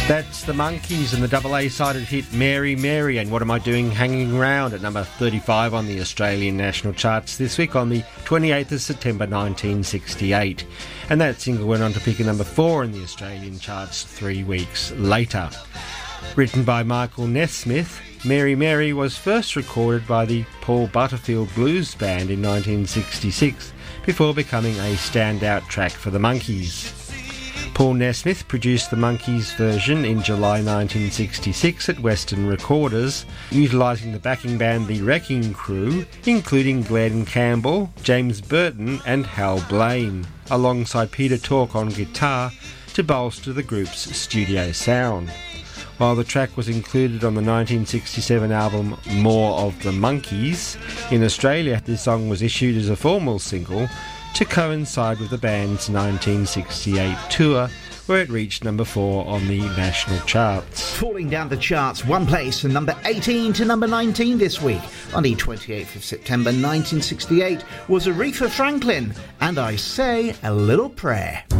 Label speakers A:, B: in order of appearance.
A: That's the Monkees and the double A-sided hit Mary Mary and What Am I Doing Hanging Round at number 35 on the Australian national charts this week on the 28th of September 1968. And that single went on to peak at number 4 in the Australian charts 3 weeks later. Written by Michael Nesmith, Mary Mary was first recorded by the Paul Butterfield Blues Band in 1966 before becoming a standout track for the Monkees. Paul Nesmith produced the Monkees version in July 1966 at Western Recorders, utilising the backing band The Wrecking Crew, including Glenn Campbell, James Burton and Hal Blaine, alongside Peter Tork on guitar to bolster the group's studio sound. While the track was included on the 1967 album More of the Monkees, in Australia the song was issued as a formal single to coincide with the band's 1968 tour, where it reached number 4 on the national charts.
B: Falling down the charts one place from number 18 to number 19 this week, on the 28th of September 1968, was Aretha Franklin, and I Say a Little Prayer.